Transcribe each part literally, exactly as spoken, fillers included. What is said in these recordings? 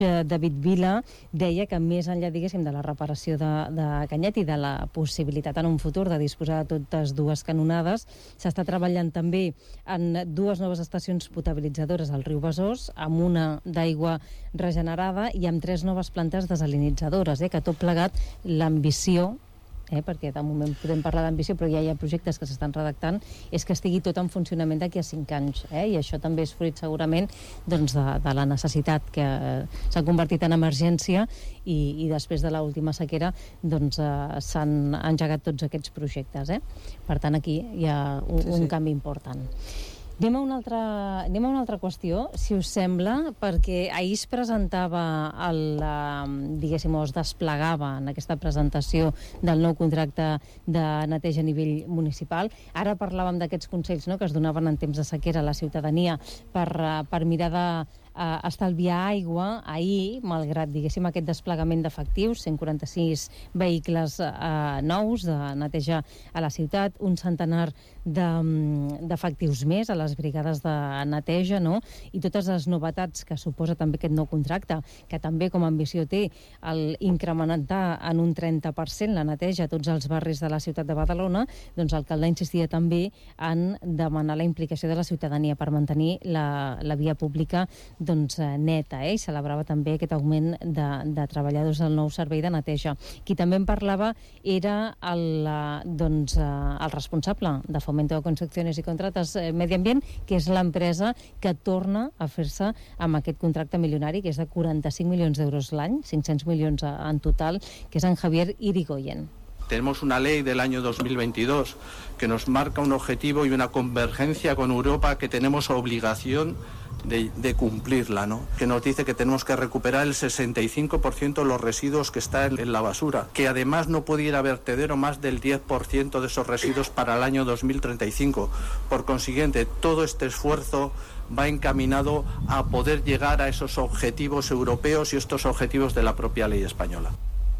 David Vila deia que més enllà, diguéssim, de la reparació de, de Canyet i de la possibilitat en un futur de disposar de totes dues canonades, s'està treballant també en dues noves estacions potabilitzadores al riu Besòs, amb una d'aigua regenerada i amb tres noves plantes desalinitzadores, eh, que tot plegat l'ambició, Eh, perquè de moment podem parlar d'ambició, però ja hi ha projectes que s'estan redactant, és que estigui tot en funcionament d'aquí a cinc anys. Eh? I això també és fruit segurament doncs, de, de la necessitat que eh, s'ha convertit en emergència i, i després de l'última sequera doncs, eh, s'han engegat tots aquests projectes. Eh? Per tant, aquí hi ha un, sí, sí. un canvi important. Anem a, una altra, anem a una altra qüestió, si us sembla, perquè ahir es presentava, el, diguéssim, o es desplegava en aquesta presentació del nou contracte de neteja a nivell municipal. Ara parlàvem d'aquests consells, no?, que es donaven en temps de sequera a la ciutadania per, per mirar de Uh, estalviar aigua. Ahir, malgrat, diguéssim, aquest desplegament d'efectius, cent quaranta-sis vehicles uh, nous de neteja a la ciutat, un centenar d'efectius més a les brigades de neteja, no? I totes les novetats que suposa també aquest nou contracte, que també com a ambició té el incrementar en un trenta per cent la neteja a tots els barris de la ciutat de Badalona, doncs l'alcalde insistia també en demanar la implicació de la ciutadania per mantenir la, la via pública doncs, neta, eh? I celebrava també aquest augment de, de treballadors del nou servei de neteja. Qui també en parlava era el, doncs, el responsable de Fomento de Construcciones y Contratas Medi Ambient, que és l'empresa que torna a fer-se amb aquest contracte milionari, que és de quaranta-cinc milions d'euros l'any, cinc-cents milions en total, que és en Javier Irigoyen. Tenemos una ley del año dos mil veintidós que nos marca un objetivo y una convergencia con Europa que tenemos obligación de, de cumplirla, ¿no? Que nos dice que tenemos que recuperar el sesenta y cinco por ciento de los residuos que están en la basura, que además no puede ir a vertedero más del diez por ciento de esos residuos para el año dos mil treinta y cinco. Por consiguiente, todo este esfuerzo va encaminado a poder llegar a esos objetivos europeos y estos objetivos de la propia ley española.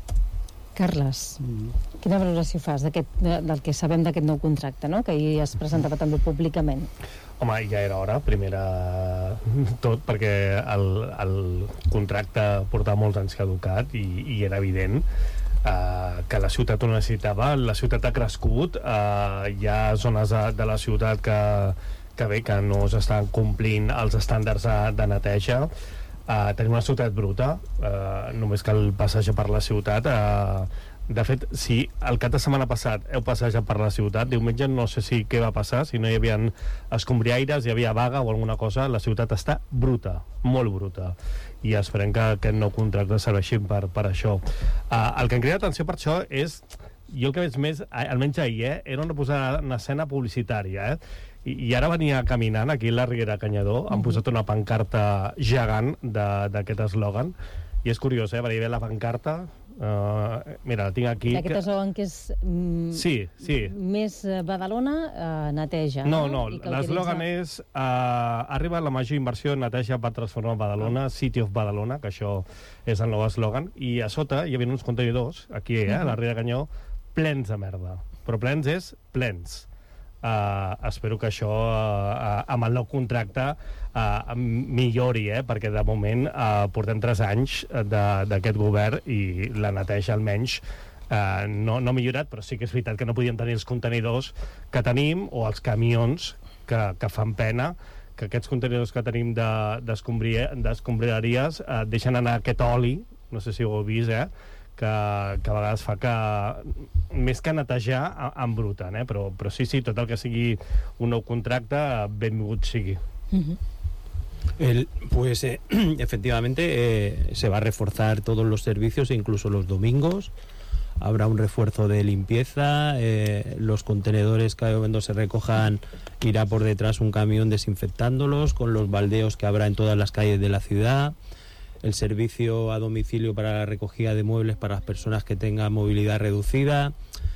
Carles, quina valoració fas d'aquest, del que sabem d'aquest nou contracte, no?, que ahir es presentava també públicament? Home, ja era hora, primera tot, perquè el, el contracte portava molts anys caducat i, i era evident uh, que la ciutat ho necessitava. La ciutat ha crescut, uh, hi ha zones de, de la ciutat que, que bé, que no s'estan complint els estàndards de, de neteja. Uh, tenim una ciutat bruta, uh, només cal passejar per la ciutat. Uh, de fet, si el cap de setmana passat heu passejat per la ciutat, diumenge no sé si què va passar, si no hi havia escombriaires, hi havia vaga o alguna cosa, la ciutat està bruta, molt bruta, i esperem que aquest nou contracte serveixi per, per això. Uh, el que em crida atenció per això és, jo el que veig més, almenys ahir, eh, era una posada en escena publicitària, eh? I, i ara venia caminant aquí a la Riera Canyador, han posat una pancarta gegant d'aquest eslògan, i és curiós, eh, perquè hi ve la pancarta, uh, mira, la tinc aquí... D'aquest que... eslògan que és mm, sí, sí. més Badalona, uh, neteja. No, no, no l'eslògan és uh, arriba la major inversió en neteja per transformar Badalona, City of Badalona, que això és el nou eslògan, i a sota hi havia uns contenidors, aquí, eh, a la Riera Canyador, plens de merda, però plens és plens. Uh, espero que això uh, amb el nou contracte uh, millori, eh? Perquè de moment uh, portem tres anys d'aquest govern i la neteja almenys uh, no, no ha millorat, però sí que és veritat que no podíem tenir els contenidors que tenim o els camions que, que fan pena, que aquests contenidors que tenim d'escombraries uh, deixen anar aquest oli, no sé si ho heu vist, eh? Que, que a vegades fa que més que netejar embruten, eh? però, però sí, sí, tot el que sigui un nou contracte benvingut sigui. Uh-huh. El, pues eh, efectivamente eh, se va a reforzar todos los servicios, incluso los domingos. Habrá un refuerzo de limpieza, eh, los contenedores que cuando se recojan irá por detrás un camión desinfectándolos, con los baldeos que habrá en todas las calles de la ciudad. El servicio a domicilio para la recogida de muebles para las personas que tengan movilidad reducida,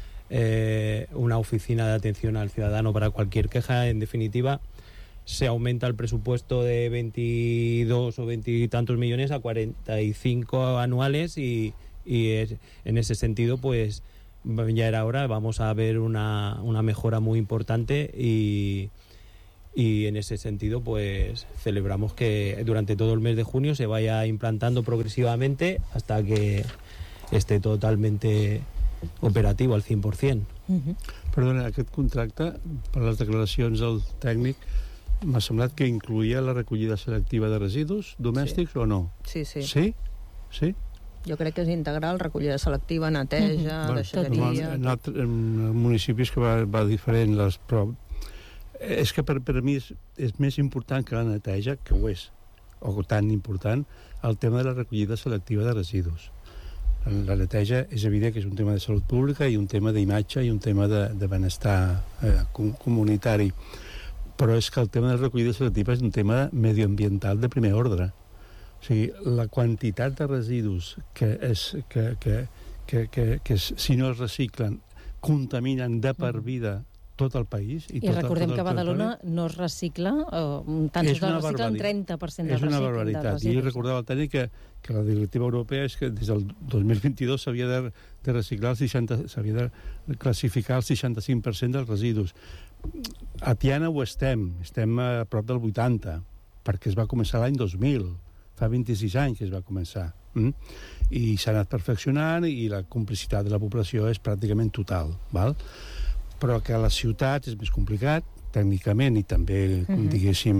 eh, una oficina de atención al ciudadano para cualquier queja. En definitiva, se aumenta el presupuesto de veintidós o veinte y tantos millones a cuarenta y cinco anuales y, y es, en ese sentido pues ya era hora, vamos a ver una, una mejora muy importante y y en ese sentido pues celebramos que durante todo el mes de junio se vaya implantando progresivamente hasta que esté totalmente operativo al cent per cent. Uh-huh. Perdona, aquest contracte, per les declaracions del tècnic, m'ha semblat que incluïa la recollida selectiva de residus domèstics, sí. o no? Sí, sí. Sí? Sí? Jo crec que és integral, recollida selectiva, neteja, uh-huh. deixalleria... En, en, en municipis que va, va diferent, les, però és que per, per mi és, és més important que la neteja, que ho és, o tan important, el tema de la recollida selectiva de residus. La neteja és evident que és un tema de salut pública i un tema d'imatge i un tema de, de benestar eh, comunitari, però és que el tema de la recollida selectiva és un tema medioambiental de primer ordre. O sigui, la quantitat de residus que, és, que, que, que, que, que si no es reciclen contaminen de per vida tot el país. I, I tot, recordem tot el que a Badalona territori. no es recicla, eh, tant es recicla un trenta per cent del reciclatge. És una reciclatge. barbaritat. I jo recordava al tècnic que, que la directiva europea és que des del dos mil vint-i-dos s'havia de, de reciclar el seixanta, s'havia de classificar el seixanta-cinc per cent dels residus. A Tiana ho estem, estem a prop del vuitanta, perquè es va començar l'any dos mil, fa vint-i-sis anys que es va començar. Mm? I s'ha anat perfeccionant i la complicitat de la població és pràcticament total, val? Però que a les ciutats és més complicat, tècnicament i també, uh-huh. diguéssim,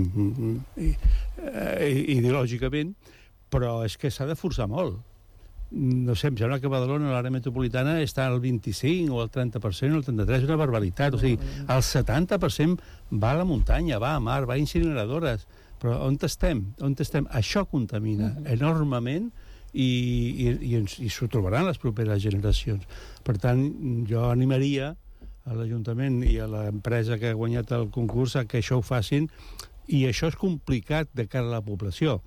ideològicament, però és que s'ha de forçar molt. No sé, em sembla que Badalona, l'àrea metropolitana, està al vint-i-cinc o al trenta per cent o al trenta-tres per cent, és una barbaritat. O sigui, el setanta per cent va a la muntanya, va a mar, va a incineradores. Però on estem? On estem? Això contamina uh-huh. enormement i, i, i, i s'ho trobaran les properes generacions. Per tant, jo animaria a l'Ajuntament i a l'empresa que ha guanyat el concurs a que això ho facin, i això és complicat de cara a la població.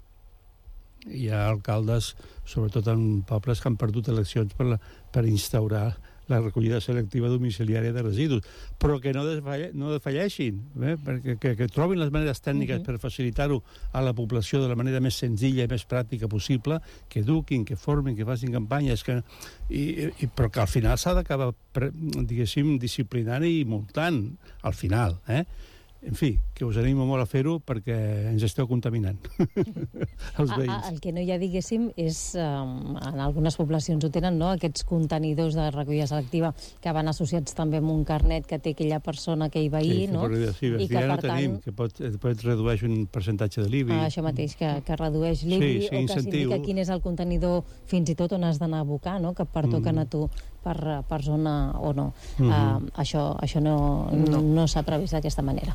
Hi ha alcaldes, sobretot en pobles, que han perdut eleccions per, la, per instaurar la recollida selectiva domiciliària de residus, però que no, desfalle, no defalleixin, eh? Perquè, que, que trobin les maneres tècniques uh-huh. per facilitar-ho a la població de la manera més senzilla i més pràctica possible, que eduquin, que formin, que facin campanyes, que, i, i, però que al final s'ha d'acabar, diguéssim, disciplinant i multant, al final, eh? En fi, que us animo molt a fer-ho perquè ens esteu contaminant els veïns. A, a, el que no hi ha, diguéssim, és um, en algunes poblacions ho tenen, no?, aquests contenidors de recollida selectiva que van associats també amb un carnet que té aquella persona, aquell veí, sí, no? Sí, i que ja no tenim, tant, que pot, pot redueix un percentatge de l'I B I. Ah, això mateix, que, que redueix l'I B I, sí, sí, o que s'indica quin és el contenidor fins i tot on has d'anar a abocar, no?, que et pertoquen mm. a tu per, per zona o no. Mm-hmm. Uh, això això no, no. no s'ha previst d'aquesta manera.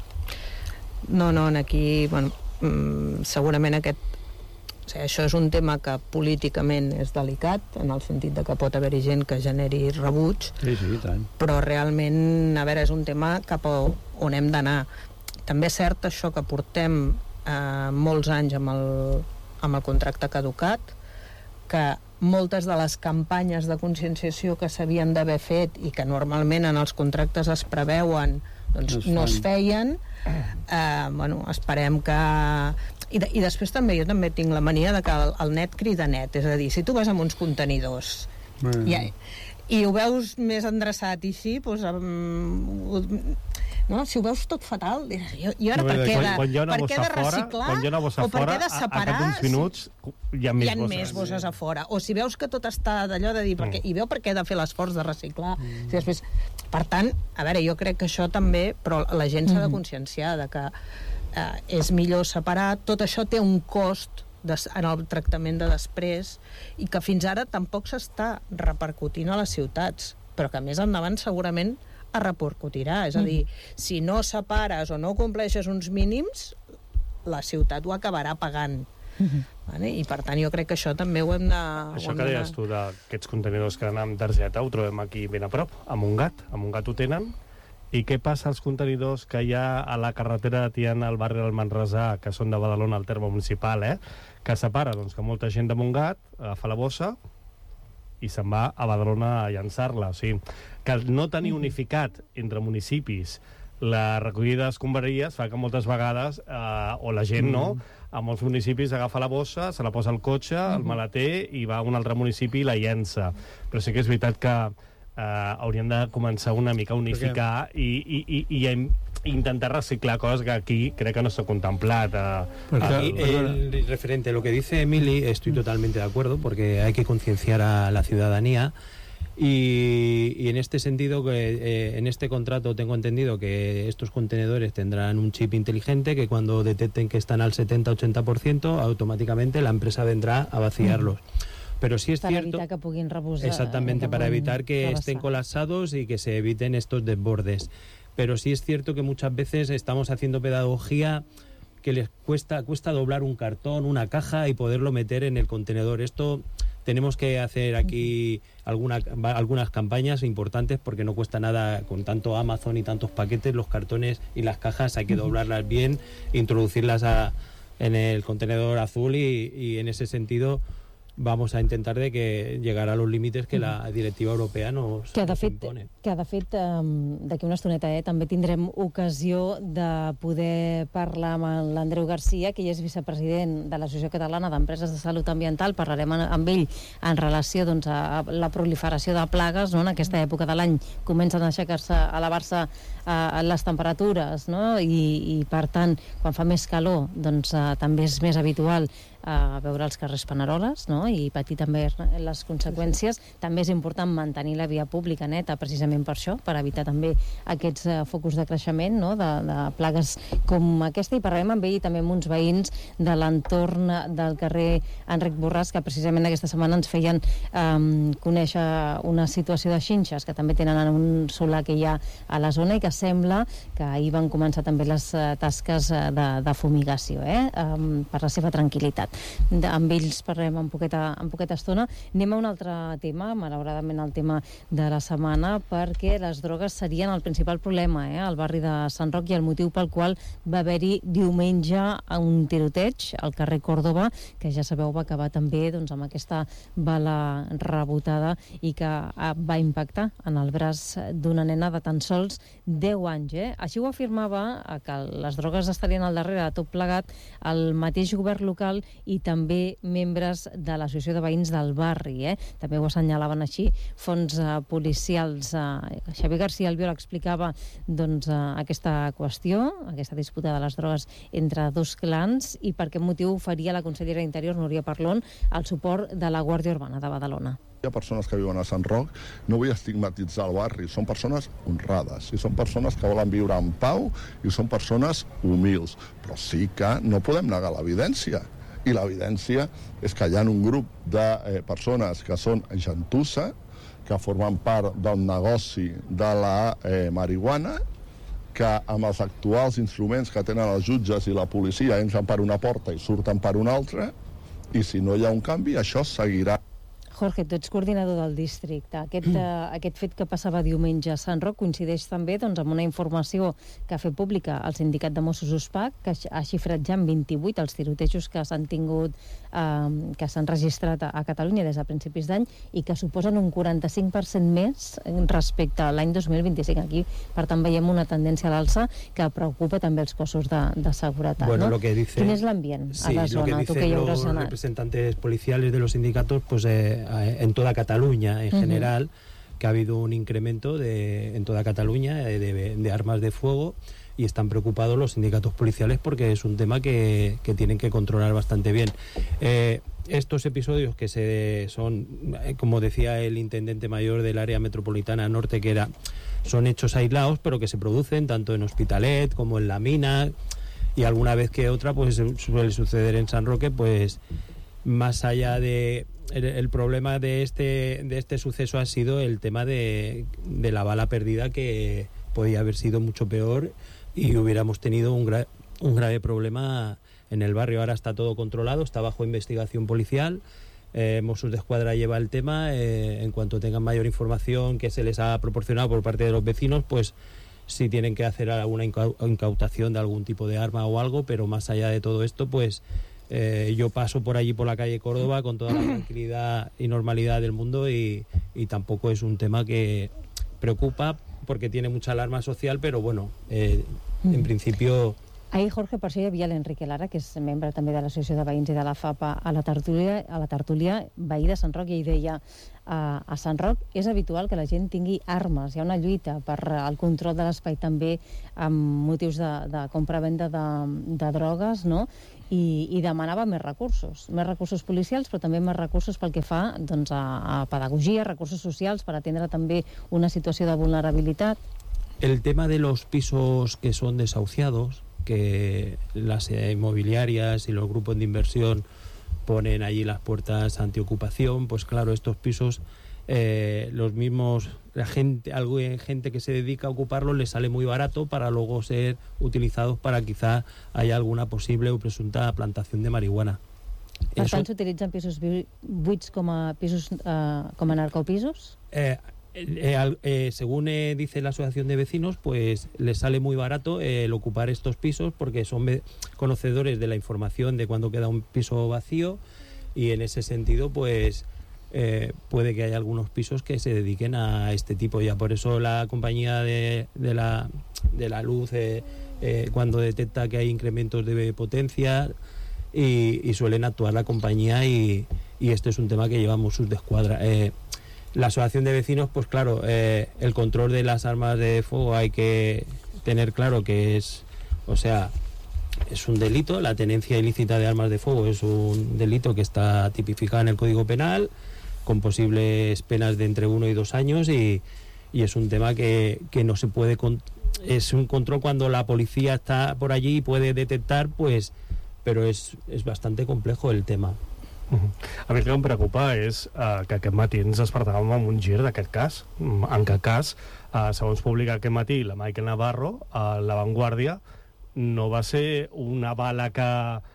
No, no, aquí, bueno, segurament aquest, o sigui, això és un tema que políticament és delicat, en el sentit de que pot haver-hi gent que generi rebuig, sí, sí, tant. Però realment, a veure, és un tema cap a on hem d'anar. També és cert això que portem eh, molts anys amb el, amb el contracte caducat, que moltes de les campanyes de conscienciació que s'havien d'haver fet i que normalment en els contractes es preveuen, doncs no es feien. Eh, bueno, esperem que... I, de, I després també, jo també tinc la mania de que el, el net crida net, és a dir, si tu vas amb uns contenidors mm. i, i ho veus més endreçat i així, doncs... Um, no? Si ho veus tot fatal, diràs, jo, jo ara no, per què de, per què de reciclar quan hi ha una bossa o per què de separar, a, a uns minuts hi ha més, hi ha bosses. més bosses a fora, o si veus que tot està d'allò de dir, perquè, mm. i veu per què de fer l'esforç de reciclar, mm. si després, per tant, a veure, jo crec que això també, però la gent s'ha de conscienciar de que eh, és millor separar, tot això té un cost de, en el tractament de després, i que fins ara tampoc s'està repercutint a les ciutats, però que més endavant segurament es repercutirà, és a dir, si no separes o no compleixes uns mínims, la ciutat ho acabarà pagant. Uh-huh. Vale? I per tant jo crec que això també ho hem de... Això hem que de... deies tu d'aquests contenidors que anem amb targeta ho trobem aquí ben a prop, a Montgat. A Montgat ho tenen. I què passa als contenidors que hi ha a la carretera de Tiana, al barri del Manresà, que són de Badalona, al terme municipal, eh? Que separa, doncs, que molta gent de Montgat agafa la bossa i se'n va a Badalona a llançar-la. O sigui, que no tenir unificat entre municipis la recollida d'escombraries fa que moltes vegades, eh, o la gent, no, a molts municipis agafa la bossa, se la posa al cotxe, al maleter, i va a un altre municipi i la llença. Però sí que és veritat que eh, hauríem de començar una mica a unificar i, i, i, i intentar reciclar coses que aquí crec que no s'ha contemplat. Eh, Aquí, el, el referente, lo que dice Emily, estoy totalmente de acuerdo, porque hay que concienciar a la ciudadanía. Y, y en este sentido, que eh, en este contrato tengo entendido que estos contenedores tendrán un chip inteligente que cuando detecten que están al setenta a ochenta por ciento, automáticamente la empresa vendrá a vaciarlos. Pero sí es para cierto, evitar que puguin rebosar. exactamente, para evitar que rebasar. Estén colapsados y que se eviten estos desbordes. Pero sí es cierto que muchas veces estamos haciendo pedagogía que les cuesta cuesta doblar un cartón, una caja y poderlo meter en el contenedor. Esto tenemos que hacer aquí alguna, algunas campañas importantes, porque no cuesta nada con tanto Amazon y tantos paquetes, los cartones y las cajas hay que doblarlas bien, introducirlas a, en el contenedor azul y, y en ese sentido vamos a intentar de que llegar a los límites que la directiva europea nos, que de nos fet, impone. Que de fet, um, d'aquí una estoneta, eh, també tindrem ocasió de poder parlar amb l'Andreu Garcia, que ell és vicepresident de l'Associació Catalana d'Empreses de Salut Ambiental. Parlarem amb ell en relació doncs, a la proliferació de plagues, no? En aquesta època de l'any comencen a aixecar-se, a elevar-se uh, les temperatures, no? I, i per tant, quan fa més calor, doncs uh, també és més habitual a veure els carrers paneroles, no? I patir també les conseqüències. Sí, sí. També és important mantenir la via pública neta, precisament per això, per evitar també aquests uh, focus de creixement, no? de, de plagues com aquesta. I parlarem amb ell i també amb uns veïns de l'entorn del carrer Enric Borràs, que precisament aquesta setmana ens feien um, conèixer una situació de xinxes que també tenen en un solar que hi ha a la zona i que sembla que ahir van començar també les uh, tasques uh, de, de fumigació, eh? um, per la seva tranquil·litat. De, amb ells parlem en poqueta, en poqueta estona. Anem a un altre tema, malauradament el tema de la setmana, perquè les drogues serien el principal problema eh, al barri de Sant Roc, i el motiu pel qual va haver-hi diumenge un tiroteig al carrer Còrdova, que ja sabeu va acabar també doncs, amb aquesta bala rebotada i que va impactar en el braç d'una nena de tan sols deu anys. Eh? Així ho afirmava, que les drogues estarien al darrere de tot plegat, el mateix govern local i també membres de l'Associació de Veïns del barri. Eh? També ho assenyalaven així fons uh, policials. Uh, Xavier García Albiol explicava doncs, uh, aquesta qüestió, aquesta disputa de les drogues entre dos clans, i per aquest motiu oferia la consellera d'Interior, Núria Parlon, el suport de la Guàrdia Urbana de Badalona. Hi ha persones que viuen a Sant Roc, no vull estigmatitzar el barri, són persones honrades, i són persones que volen viure en pau, i són persones humils, però sí que no podem negar l'evidència. I l'evidència és que hi ha un grup de eh, persones que són gentussa, que formen part del negoci de la eh, marihuana, que amb els actuals instruments que tenen els jutges i la policia entren per una porta i surten per una altra, i si no hi ha un canvi, això seguirà. Jorge, tu ets coordinador del districte. Aquest, uh, aquest fet que passava diumenge a Sant Roc coincideix també doncs, amb una informació que ha fet pública el sindicat de Mossos USPAC, que ha xifrat ja en vint-i-vuit els tirotejos que s'han tingut, uh, que s'han registrat a, a Catalunya des de principis d'any, i que suposen un quaranta-cinc per cent més respecte a l'any dos mil vint-i-cinc. Aquí, per tant, veiem una tendència a l'alça que preocupa també els cossos de, de seguretat. Bueno, ¿no? lo que dice, ¿Quién es l'ambient sí, a la zona? Lo que dicen los representantes policiales de los sindicatos, pues eh, en toda Cataluña en general, uh-huh, que ha habido un incremento de, en toda Cataluña de, de, de armas de fuego, y están preocupados los sindicatos policiales porque es un tema que, que tienen que controlar bastante bien. Eh, estos episodios que se son, como decía el intendente mayor del área metropolitana norte, que era, son hechos aislados, pero que se producen tanto en Hospitalet como en La Mina, y alguna vez que otra pues suele suceder en San Roque. Pues más allá de el, el problema de este de este suceso ha sido el tema de, de la bala perdida, que podía haber sido mucho peor y hubiéramos tenido un, gra, un grave problema en el barrio. Ahora está todo controlado, está bajo investigación policial. eh, Mossos d'Esquadra lleva el tema. Eh, en cuanto tengan mayor información que se les ha proporcionado por parte de los vecinos, pues si tienen que hacer alguna incautación de algún tipo de arma o algo. Pero más allá de todo esto, pues Eh, yo paso por allí, por la calle Córdoba, con toda la tranquilidad y normalidad del mundo, y, y tampoco es un tema que preocupa porque tiene mucha alarma social, pero bueno, eh, en principio Ahir, Jorge, per això hi havia l'Enrique Lara, que és membre també de l'Associació de Veïns i de la FAPA, a la tertúlia, a la tertúlia veí de Sant Roc, i ell deia a, a Sant Roc és habitual que la gent tingui armes, hi ha una lluita per el control de l'espai també amb motius de, de compra-venda de, de drogues, no? I, i demanava més recursos, més recursos policials, però també més recursos pel que fa doncs, a, a pedagogia, recursos socials, per atendre també una situació de vulnerabilitat. El tema de los pisos que son desahuciados, que las inmobiliarias y los grupos de inversión ponen allí las puertas antiocupación, pues claro, estos pisos, eh, los mismos, la gente, algo, gente que se dedica a ocuparlos les sale muy barato para luego ser utilizados para quizá haya alguna posible o presunta plantación de marihuana. Per tant, s'utilitzen pisos buits com a pisos eh, com a narcopisos? Eh, Eh, eh, según eh, dice la asociación de vecinos, pues les sale muy barato eh, el ocupar estos pisos porque son conocedores de la información de cuando queda un piso vacío, y en ese sentido pues eh, puede que haya algunos pisos que se dediquen a este tipo. Ya por eso la compañía de, de, la, de la luz eh, eh, cuando detecta que hay incrementos de potencia y, y suelen actuar la compañía, y, y este es un tema que llevamos sus de escuadra. Eh, La asociación de vecinos, pues claro, eh, el control de las armas de fuego hay que tener claro que es, o sea, es un delito. La tenencia ilícita de armas de fuego es un delito que está tipificado en el Código Penal, con posibles penas de entre uno y dos años, y, y es un tema que, que no se puede, con, es un control cuando la policía está por allí y puede detectar, pues, pero es, es bastante complejo el tema. Uh-huh. A mi el que em preocupa és uh, que aquest matí ens despertàvem amb un gir d'aquest cas, en què cas, uh, segons publica aquest matí la Michael Navarro, a uh, La Vanguardia, no va ser una bala que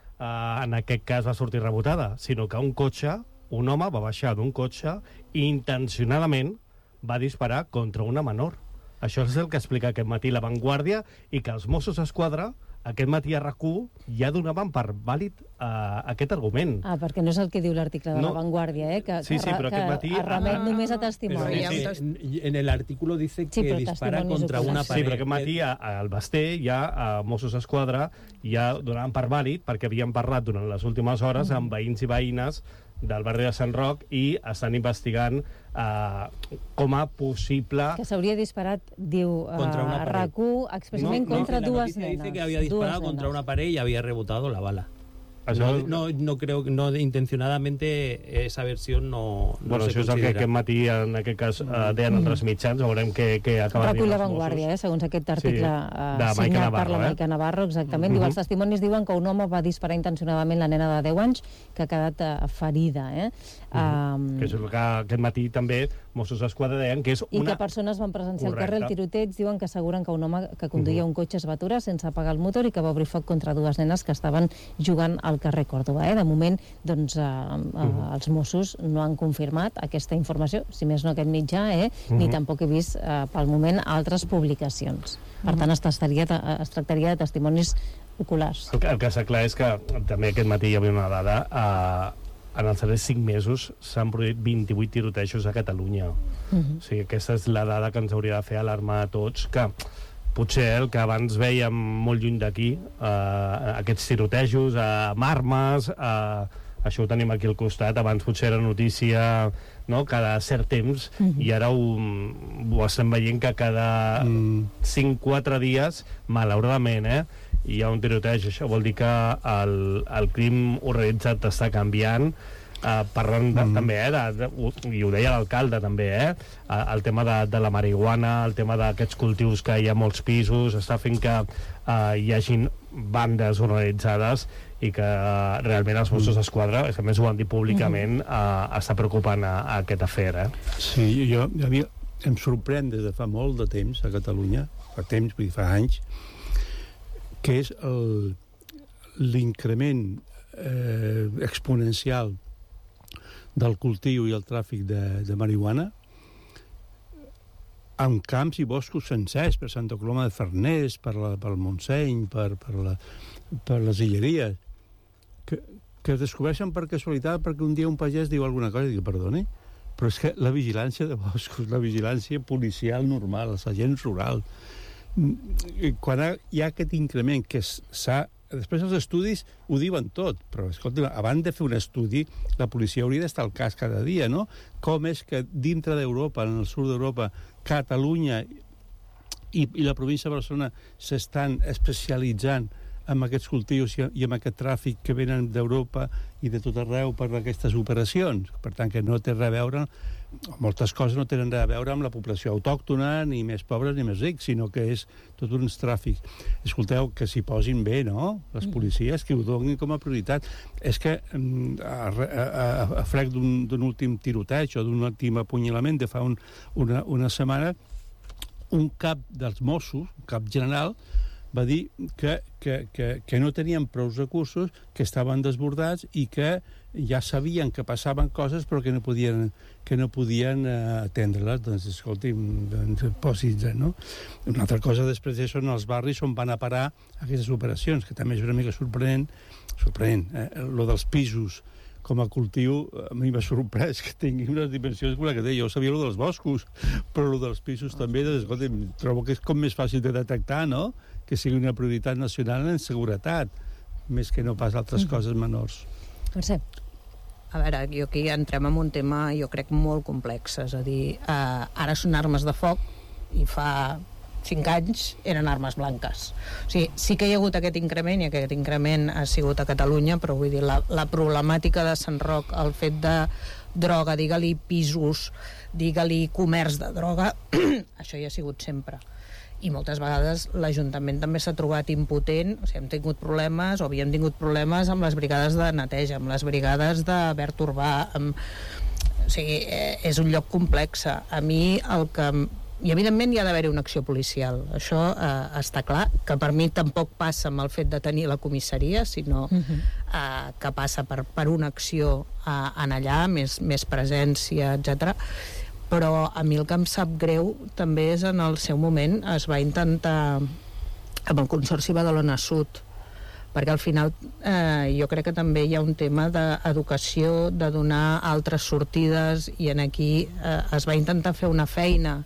uh, en aquest cas va sortir rebotada, sinó que un cotxe, un home va baixar d'un cotxe i intencionadament va disparar contra una menor. Això és el que explica aquest matí La Vanguardia, i que els Mossos d'Esquadra aquest matí a RAC u ja donaven per vàlid uh, aquest argument. Ah, perquè no és el que diu l'article de no. La Vanguardia, eh? Que, sí, sí, però que, aquest matí... que remet només a testimonis. Pero, sí, sí. En el artículo dice que sí, dispara contra una pared. Sí, però aquest matí al Basté ja a Mossos d'Esquadra ja donaven per vàlid, perquè havien parlat durant les últimes hores amb veïns i veïnes del barri de Sant Roc i estan investigant eh, com a possible... Que s'hauria disparat, diu uh, a RAC u, expressament no, no, contra dues nenes. Dice que había disparado contra una pared y había rebotado la bala. No, no, no creo que no, intencionadamente esa versión no, no bueno, se això és el que aquest matí en aquest cas uh, deien altres mitjans, veurem què, què acaben dient els Mossos. Vanguardia, eh, segons aquest article sí, uh, signat Navarro, per la Maica eh? Navarro, exactament. Uh -huh. Diu, els testimonis diuen que un home va disparar intencionadament la nena de deu anys que ha quedat uh, ferida. Eh? Uh -huh. um... Que és el que aquest matí també Mossos d'Esquadra deien que és una... I que persones van presenciar Correcte. al carrer el tiroteig, diuen que asseguren que un home que conduïa uh -huh. un cotxe es va aturar sense apagar el motor i que va obrir foc contra dues nenes que estaven jugant al carrer Còrdova. Eh? De moment, doncs, eh, eh, uh-huh. els Mossos no han confirmat aquesta informació, si més no aquest mitjà, eh? uh-huh. ni tampoc he vist, eh, pel moment, altres publicacions. Per tant, es, tastaria, es tractaria de testimonis oculars. El que, el que està clar és que també aquest matí hi havia una dada... Eh, en els darrers cinc mesos s'han produït vint-i-vuit tirotejos a Catalunya. Uh-huh. O sigui, aquesta és la dada que ens hauria de fer alarmar a tots, que potser el que abans veiem molt lluny d'aquí, eh, aquests tirotejos eh, amb armes, eh, això ho tenim aquí al costat, abans potser era notícia, no?, cada cert temps, uh-huh. i ara ho, ho estem veient que cada mm. cinc quatre dies, malauradament, eh, hi ha un tiroteig. Això vol dir que el, el crim organitzat està canviant. Uh, parlant de, mm. també, eh, de, de, i ho deia l'alcalde també, eh, uh, el tema de, de la marihuana, el tema d'aquests cultius que hi ha molts pisos, està fent que uh, hi hagin bandes organitzades i que uh, realment els Mossos d'Esquadra, a més ho han dit públicament, uh, està preocupant a, a aquest afer. Eh? Sí, jo, a mi em sorprèn des de fa molt de temps a Catalunya, fa temps, vull dir, fa anys, que és el, l'increment eh, exponencial del cultiu i el tràfic de, de marihuana en camps i boscos sencers, per Santa Coloma de Farners, per la, pel Montseny, per, per, la, per les Illeries, que, que es descobreixen per casualitat perquè un dia un pagès diu alguna cosa i diu, perdoni, però és que la vigilància de boscos, la vigilància policial normal, els agents rurals, quan hi ha aquest increment que s'ha... Després els estudis ho diuen tot, però escolta, abans de fer un estudi, la policia hauria d'estar al cas cada dia, no? Com és que dintre d'Europa, en el sud d'Europa, Catalunya i, i la província de Barcelona s'estan especialitzant en aquests cultius i, i en aquest tràfic que venen d'Europa i de tot arreu per aquestes operacions. Per tant, que no té res a veure, moltes coses no tenen res a veure amb la població autòctona, ni més pobres ni més rics, sinó que és tot uns tràfics. Escolteu, que s'hi posin bé, no?, les policies, que ho donin com a prioritat. És que a, a, a frec d'un últim tiroteig o d'un últim apunyalament de fa un, una, una setmana, un cap dels Mossos, un cap general, va dir que, que, que, que no tenien prou recursos, que estaven desbordats i que ja sabien que passaven coses però que no podien, que no podien uh, atendre-les. Doncs, escolti'm, doncs, posis, no? Una altra cosa després d'això són els barris on van a parar aquestes operacions, que també és una mica sorprenent, sorprenent, eh? Lo dels pisos com a cultiu, a mi m'ha sorprès que tingui unes dimensions com la que té. Jo sabia lo dels boscos, però lo dels pisos també, doncs, escolti'm, trobo que és com més fàcil de detectar, no?, que sigui una prioritat nacional en seguretat, més que no pas altres mm. coses menors. Mercè. A veure, jo aquí entrem en un tema, jo crec, molt complex. És a dir, eh, ara són armes de foc i fa cinc anys eren armes blanques. O sigui, sí que hi ha hagut aquest increment i aquest increment ha sigut a Catalunya, però vull dir, la, la problemàtica de Sant Roc, el fet de droga, digue-li pisos, digue-li comerç de droga, això hi ha sigut sempre. I moltes vegades l'Ajuntament també s'ha trobat impotent, o sigui, hem tingut problemes o havíem tingut problemes amb les brigades de neteja, amb les brigades de verd urbà, amb... o sigui, eh, és un lloc complex. A mi el que... I evidentment hi ha d'haver-hi una acció policial, això eh, està clar, que per mi tampoc passa amb el fet de tenir la comissaria, sinó uh-huh. eh, que passa per, per una acció eh, en allà, més, més presència, etcètera. Però a mi el que em sap greu també és en el seu moment es va intentar amb el Consorci Badalona Sud, perquè al final eh, jo crec que també hi ha un tema d'educació, de donar altres sortides, i en aquí eh, es va intentar fer una feina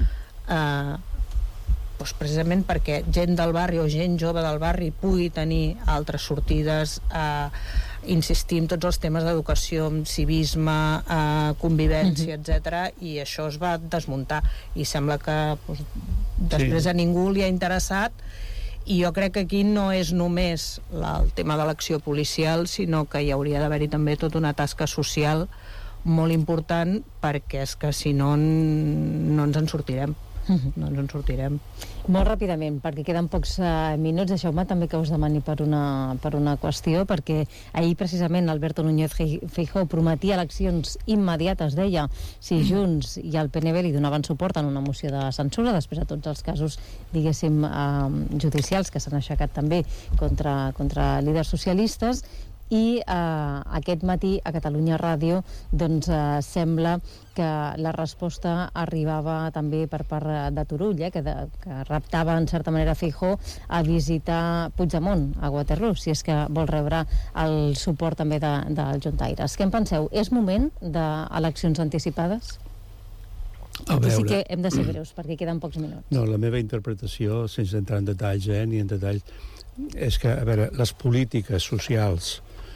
eh, doncs precisament perquè gent del barri o gent jove del barri pugui tenir altres sortides, eh, insistir en tots els temes d'educació, civisme, eh, convivència, uh-huh. etcètera, i això es va desmuntar i sembla que doncs, després sí. a ningú li ha interessat. I jo crec que aquí no és només la, el tema de l'acció policial, sinó que hi hauria d'haver-hi també tota una tasca social molt important, perquè és que si no no ens en sortirem. No ens en sortirem. Molt ràpidament, perquè queden pocs uh, minuts, deixeu-me també que us demani per una, per una qüestió, perquè ahir precisament Alberto Núñez Feijóo prometia eleccions immediates, deia, si Junts i el P N V li donaven suport en una moció de censura, després de tots els casos, diguéssim, uh, judicials que s'han aixecat també contra, contra líders socialistes. I eh, aquest matí a Catalunya Ràdio doncs eh, sembla que la resposta arribava també per part de Turull, eh, que, de, que raptava en certa manera Feijóo a visitar Puigdemont a Waterloo, si és que vol rebre el suport també de, dels juntaires. Què en penseu? És moment d'eleccions anticipades? A veure, sí que hem de ser breus, perquè queden pocs minuts. No, la meva interpretació, sense entrar en detalls, eh, ni en detalls, és que, a veure, les polítiques socials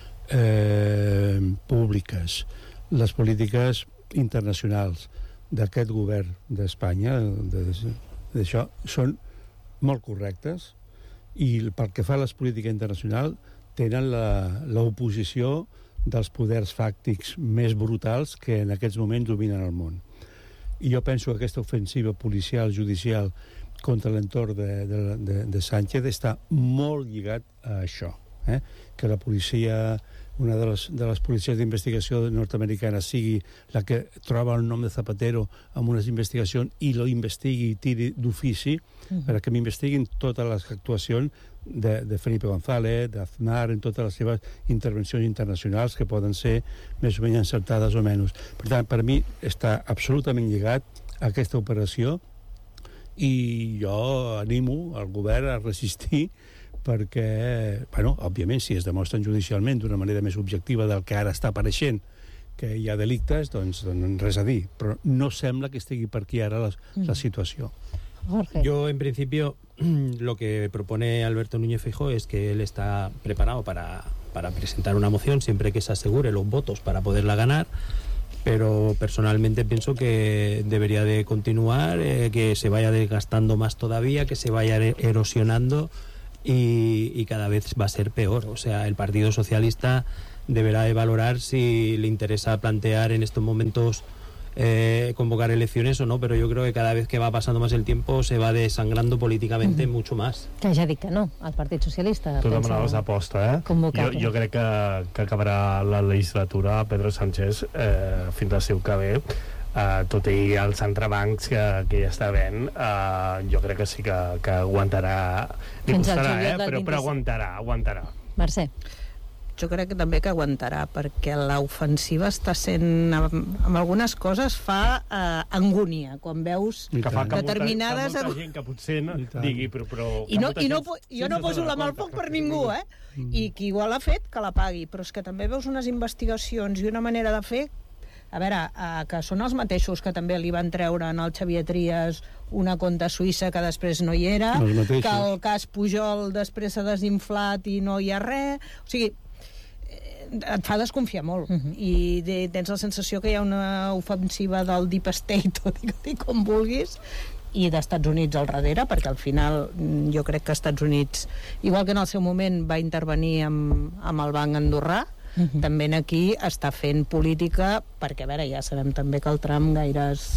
Eh, públiques, les polítiques internacionals d'aquest govern d'Espanya, d'això, són molt correctes, i pel que fa a les polítiques internacionals tenen l'oposició dels poders fàctics més brutals que en aquests moments dominen el món. I jo penso que aquesta ofensiva policial, judicial, contra l'entorn de, de, de, de Sánchez està molt lligat a això. Eh? Que la policia, una de les, de les policies d'investigació nord-americana sigui la que troba el nom de Zapatero amb unes investigacions i lo investigui i tiri d'ofici, uh-huh. perquè m'investiguin totes les actuacions de, de Felipe González, d'Aznar, en totes les seves intervencions internacionals que poden ser més o menys encertades o menys. Per tant, per mi està absolutament lligat a aquesta operació i jo animo el govern a resistir, perquè, bueno, òbviament, si es demostren judicialment d'una manera més objectiva del que ara està apareixent que hi ha delictes, doncs, doncs res a dir. Però no sembla que estigui per aquí ara la, la situació. Jorge. Yo, en principio, lo que propone Alberto Núñez Feijóo es que él está preparado para, para presentar una moción siempre que se asegure los votos para poderla ganar, pero personalmente pienso que debería de continuar, eh, que se vaya desgastando más todavía, que se vaya erosionando y, y cada vez va a ser peor. O sea, el Partido Socialista deberá de valorar si le interesa plantear en estos momentos Eh, convocar elecciones o no, però jo crec que cada vez que va passant més el tiempo se va desangrando políticamente mm. mucho más. Que ja dic que no, el Partit Socialista tu demanaves aposta, eh? Jo, jo crec que, que acabarà la legislatura Pedro Sánchez eh, fins al seu que ve, eh, tot i els entrebancs que, que ja està havent, eh, jo crec que sí que, que aguantarà, li costarà, eh? però, però aguantarà, aguantarà. Mercè. Jo crec que també que aguantarà, perquè l'ofensiva està sent, amb, amb algunes coses fa eh, angúnia, quan veus que fa que determinades... Molta, que molta gent que potser no digui, però... però I, no, i no, jo no poso la mà al foc per ningú, eh? Mm. I qui igual ha fet, que la pagui, però és que també veus unes investigacions i una manera de fer, a veure, eh, que són els mateixos que també li van treure en el Xavier Trias una conta suïssa que després no hi era, que el cas Pujol després s'ha desinflat i no hi ha res, o sigui, et fa desconfiar molt uh-huh. i de, tens la sensació que hi ha una ofensiva del Deep State o digue-li com vulguis i d'Estats Units al darrere, perquè al final jo crec que Estats Units, igual que en el seu moment va intervenir amb, amb el banc andorrà, uh-huh. també aquí està fent política, perquè a veure, ja sabem també que el Trump gaire és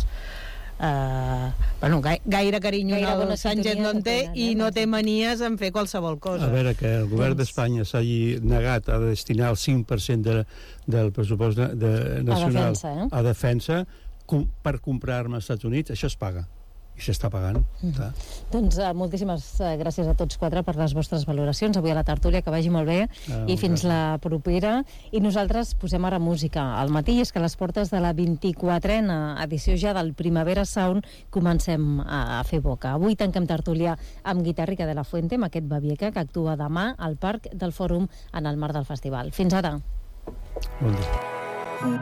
Uh, bueno, gaire, gaire carinyo gaire al Sánchez no en té i eh, no té manies en fer qualsevol cosa. A veure, que el govern doncs... d'Espanya s'hagi negat a destinar el cinc per cent de, del pressupost de, de nacional a defensa, eh? a defensa com, per comprar armes als Estats Units, això es paga i s'està pagant. Mm. Doncs uh, moltíssimes uh, gràcies a tots quatre per les vostres valoracions avui a la tertúlia, que vagi molt bé ah, i fins gràcies. La propera. I nosaltres posem ara música al matí, és que a les portes de la vint-i-quatrena edició ja del Primavera Sound comencem a, a fer boca. Avui tanquem tertúlia amb Guitarrica de la Fuente, amb aquest Babieca, que actua demà al Parc del Fòrum en el marc del festival. Fins ara. Bon dia.